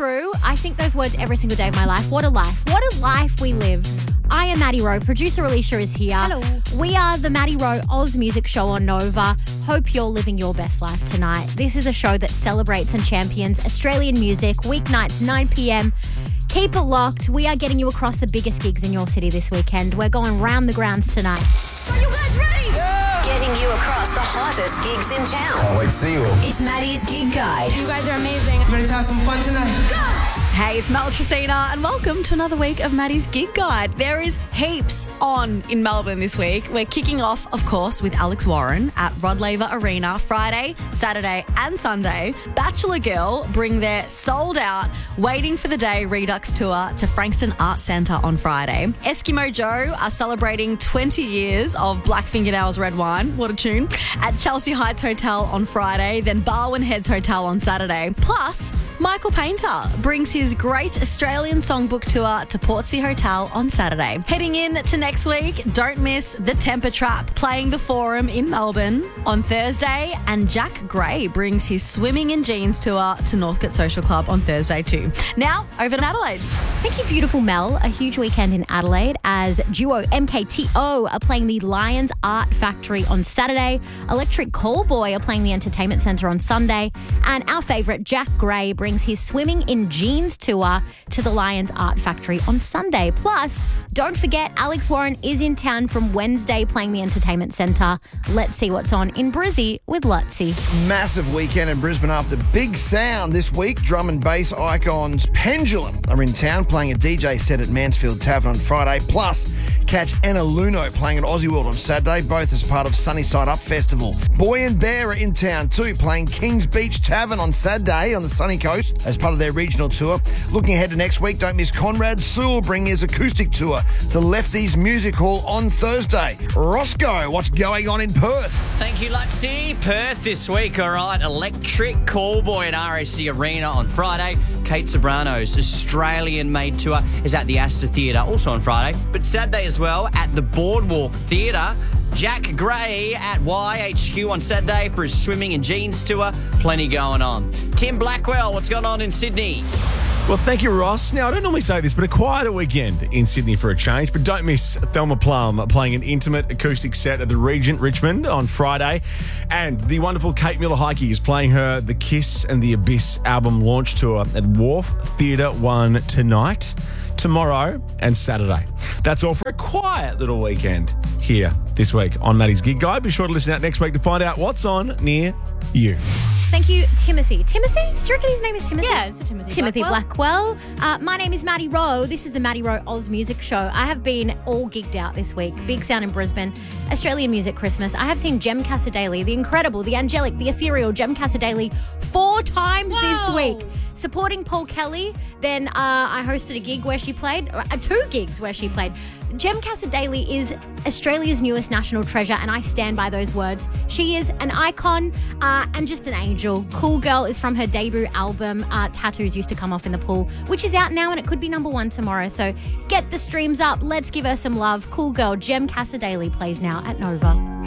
true. I think those words every single day of my life. What a life. What a life we live. I am Maddie Rowe. Producer Alicia is here. Hello. We are the Maddie Rowe Oz Music Show on Nova. Hope you're living your best life tonight. This is a show that celebrates and champions Australian music, weeknights 9 p.m. Keep it locked. We are getting you across the biggest gigs in your city this weekend. We're going round the grounds tonight. Are you guys ready? Getting you across the hottest gigs in town. Can't wait to see you all. It's Maddie's Gig Guide. You guys are amazing. Ready to have some fun tonight? Hey, it's Mel Tracina and welcome to another week of Maddie's Gig Guide. There is heaps on in Melbourne this week. We're kicking off, of course, with Alex Warren at Rod Laver Arena Friday, Saturday and Sunday. Bachelor Girl bring their sold out Waiting for the Day Redux tour to Frankston Arts Centre on Friday. Eskimo Joe are celebrating 20 years of Black Fingernails Red Wine, what a tune, at Chelsea Heights Hotel on Friday, then Barwon Heads Hotel on Saturday. Plus, Michael Painter brings his Great Australian Songbook Tour to Portsea Hotel on Saturday. Heading in to next week, don't miss The Temper Trap playing the Forum in Melbourne on Thursday, and Jack Gray brings his Swimming in Jeans tour to Northcote Social Club on Thursday too. Now, over to Adelaide. Thank you, beautiful Mel. A huge weekend in Adelaide as duo MKTO are playing the Lions Art Factory on Saturday. Electric Callboy are playing the Entertainment Centre on Sunday. And our favourite, Jack Gray, brings his Swimming in Jeans tour to the Lions Art Factory on Sunday. Plus, don't forget, Alex Warren is in town from Wednesday playing the Entertainment Centre. Let's see what's on in Brizzy with Lutzy. Massive weekend in Brisbane after Big Sound this week. Drum and bass icons Pendulum are in town playing a DJ set at Mansfield Tavern on Friday. Plus, catch Anna Luno playing at Aussie World on Saturday, both as part of Sunnyside Up Festival. Boy and Bear are in town too, playing Kings Beach Tavern on Saturday on the sunny coast as part of their regional tour. Looking ahead to next week, don't miss Conrad Sewell bringing his acoustic tour to Lefties Music Hall on Thursday. Roscoe, what's going on in Perth? Thank you, Luxie. Perth this week, all right. Electric Callboy at RAC Arena on Friday. Kate Sobrano's Australian-made tour is at the Astor Theatre, also on Friday. But Saturday as well at the Boardwalk Theatre. Jack Gray at YHQ on Saturday for his Swimming in Jeans tour. Plenty going on. Tim Blackwell, what's going on in Sydney? Well, thank you, Ross. Now, I don't normally say this, but a quieter weekend in Sydney for a change. But don't miss Thelma Plum playing an intimate acoustic set at the Regent Richmond on Friday. And the wonderful Kate Miller-Heidke is playing her The Kiss and the Abyss album launch tour at Wharf Theatre 1 tonight, tomorrow and Saturday. That's all for a quiet little weekend here this week on Maddie's Gig Guide. Be sure to listen out next week to find out what's on near you. Thank you, Timothy. Timothy? Do you reckon his name is Timothy? Yeah, it's a Timothy. Timothy Blackwell. My name is Maddie Rowe. This is the Maddie Rowe Oz Music Show. I have been all gigged out this week. Big Sound in Brisbane, Australian Music Christmas. I have seen Jem Casadei, the incredible, the angelic, the ethereal Jem Casadei 4 times this week. Supporting Paul Kelly. Then I hosted a gig where she played, 2 gigs where she played. Jem Casadei is Australia's newest national treasure, and I stand by those words. She is an icon and just an angel. Cool Girl is from her debut album, Tattoos Used to Come Off in the Pool, which is out now and it could be number 1 tomorrow. So get the streams up. Let's give her some love. Cool Girl, Jem Casadei plays now at Nova.